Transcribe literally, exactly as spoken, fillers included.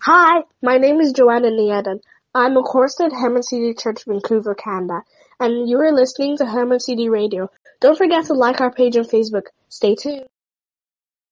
Hi, my name is Joanna Niedan. I'm a chorister at Herman City Church, Vancouver, Canada, and you are listening to Herman City Radio. Don't forget to like our page on Facebook. Stay tuned.